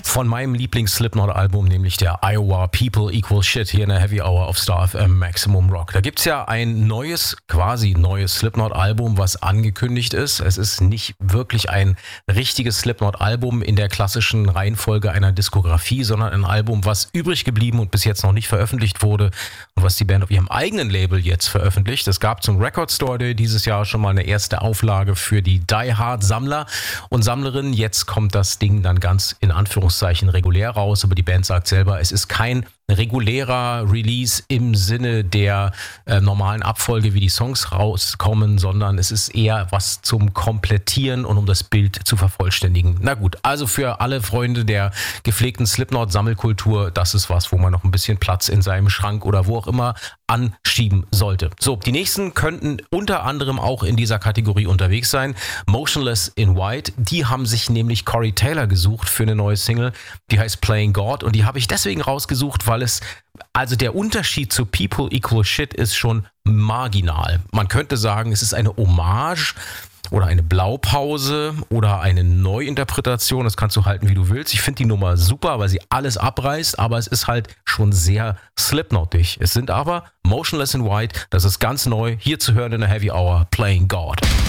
von meinem Lieblings-Slipknot-Album, nämlich der Iowa People Equal Shit hier in der Heavy Hour auf Star FM Maximum Rock. Da gibt's ja ein quasi neues Slipknot-Album, was angekündigt ist. Es ist nicht wirklich ein richtiges Slipknot-Album in der klassischen Reihenfolge einer Diskografie, sondern ein Album, was übrig geblieben und bis jetzt noch nicht veröffentlicht wurde und was die Band auf ihrem eigenen Label jetzt veröffentlicht. Es gab zum Record Store Day dieses Jahr schon mal eine erste Auflage für die Die Hard Sammler und Sammlerinnen. Jetzt kommt das Ding dann ganz in Anführungszeichen regulär raus, aber die Band sagt selber, es ist kein regulärer Release im Sinne der normalen Abfolge, wie die Songs rauskommen, sondern es ist eher was zum Komplettieren und um das Bild zu vervollständigen. Na gut, also für alle Freunde der gepflegten Slipknot-Sammelkultur, das ist was, wo man noch ein bisschen Platz in seinem Schrank oder wo auch immer anschieben sollte. So, die nächsten könnten unter anderem auch in dieser Kategorie unterwegs sein. Motionless in White, die haben sich nämlich Corey Taylor gesucht für eine neue Single, die heißt Playing God und die habe ich deswegen rausgesucht, weil also der Unterschied zu People Equal Shit ist schon marginal. Man könnte sagen, es ist eine Hommage oder eine Blaupause oder eine Neuinterpretation. Das kannst du halten, wie du willst. Ich finde die Nummer super, weil sie alles abreißt, aber es ist halt schon sehr Slipknotig. Es sind aber Motionless in White, das ist ganz neu, hier zu hören in der Heavy Hour, Playing God.